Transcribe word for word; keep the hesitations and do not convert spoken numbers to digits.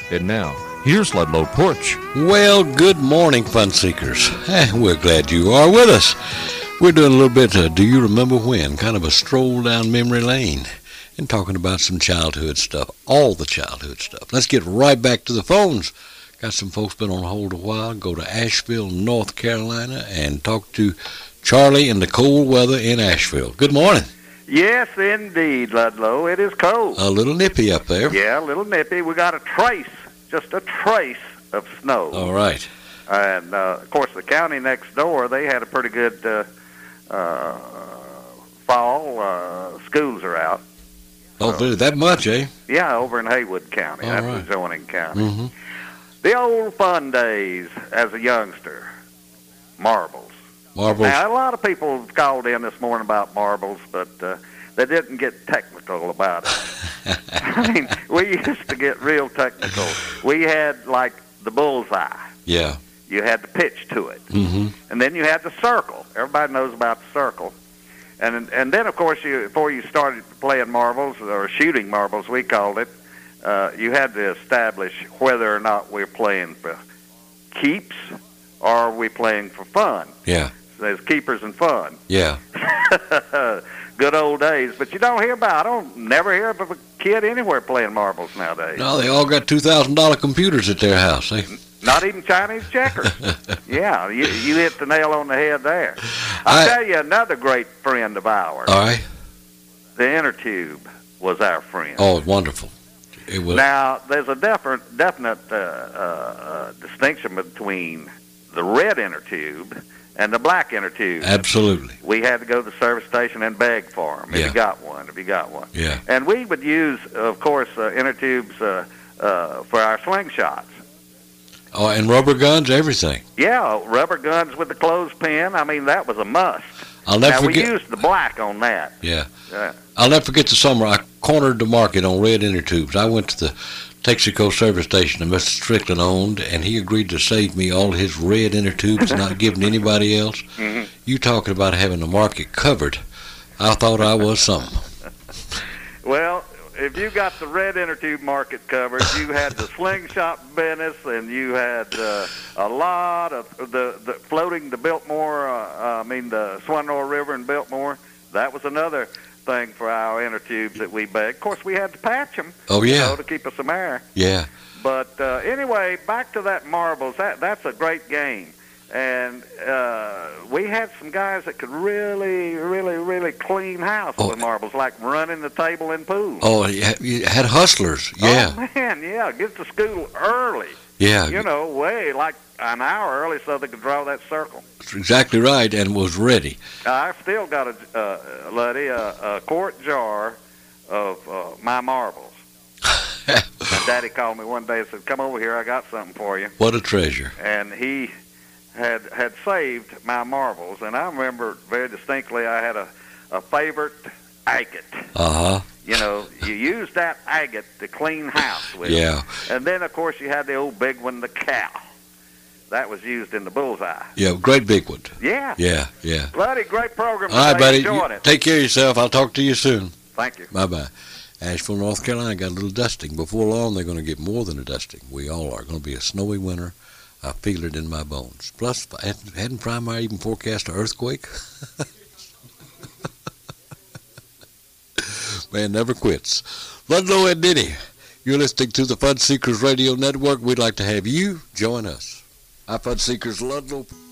And now, here's Ludlow Porch. Well, good morning, fun seekers. Eh, we're glad you are with us. We're doing a little bit of Do You Remember When? Kind of a stroll down memory lane and talking about some childhood stuff, all the childhood stuff. Let's get right back to the phones. Got some folks been on hold a while. Go to Asheville, North Carolina, and talk to Charlie in the cold weather in Asheville. Good morning. Yes, indeed, Ludlow. It is cold. A little nippy up there. Yeah, a little nippy. We got a trace, just a trace of snow. All right. And, uh, of course, the county next door, they had a pretty good uh, uh, fall. Uh, schools are out. Oh, so, that much, eh? Yeah, over in Haywood County. All That's right. adjoining county. Mm-hmm. The old fun days as a youngster. Marbles. Marbles. Now, a lot of people called in this morning about marbles, but uh, they didn't get technical about it. I mean, we used to get real technical. We had, like, the bullseye. Yeah. You had to pitch to it. Mm-hmm. And then you had the circle. Everybody knows about the circle. And and then, of course, you before you started playing marbles, or shooting marbles, we called it, uh, you had to establish whether or not we're playing for keeps or are we playing for fun. Yeah. There's keepers and fun. Yeah. Good old days. But you don't hear about, I don't never hear of a kid anywhere playing marbles nowadays. No, they all got two thousand dollars computers at their house. Eh? Not even Chinese checkers. Yeah, you, you hit the nail on the head there. I'll I, tell you another great friend of ours. All right. The inner tube was our friend. Oh, wonderful. It was. Now, there's a definite, definite uh, uh, distinction between the red inner tube and the black inner tube. Absolutely. We had to go to the service station and beg for them if Yeah. you got one, if you got one. Yeah. And we would use, of course, uh, inner tubes uh, uh, for our slingshots. Oh, and rubber guns, everything. Yeah, rubber guns with the clothespin. I mean, that was a must. I'll never now, forget. we used the black on that. Yeah. Yeah. I'll never forget the summer I cornered the market on red inner tubes. I went to the Texaco service station that Mister Strickland owned, and he agreed to save me all his red inner tubes and not giving anybody else. Mm-hmm. You talking about having the market covered. I thought I was something. Well, if you got the red inner tube market covered, you had the slingshot business, and you had uh, a lot of the, the floating the Biltmore, uh, I mean the Swanroy River in Biltmore. That was another thing for our inner tubes that we begged. Of course, we had to patch them. Oh, yeah. You know, to keep us some air. Yeah. But uh, anyway, back to that marbles. That that's a great game, and uh, we had some guys that could really, really, really clean house Oh. with marbles, like running the table in pool. Oh, you had- you had hustlers. Yeah. Oh man, yeah, get to school early. Yeah. You know, way like an hour early so they could draw that circle. That's exactly right, and was ready. I still got a, uh, Luddy, a, a quart jar of uh, my marbles. And Daddy called me one day and said, "Come over here, I got something for you." What a treasure. And he had had saved my marbles, and I remember very distinctly I had a, a favorite agate. Uh-huh. You know, you used that agate to clean house with. Yeah. And then, of course, you had the old big one, the cow. That was used in the bullseye. Yeah, great big one. Yeah. Yeah, yeah. Bloody great program. All right, buddy. Enjoyed You it. take care of yourself. I'll talk to you soon. Thank you. Bye-bye. Asheville, North Carolina got a little dusting. Before long, they're going to get more than a dusting. We all are. Going to be a snowy winter. I feel it in my bones. Plus, hadn't Primary even forecast an earthquake? Man never quits. Ludlow and Denny, you're listening to the Fun Seekers Radio Network. We'd like to have you join us. Our Fun Seekers, Ludlow.